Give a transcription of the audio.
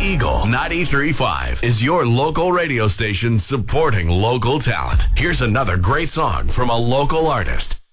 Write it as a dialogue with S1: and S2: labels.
S1: Eagle 93.5 is your local radio station supporting local talent. Here's another great song from a local artist.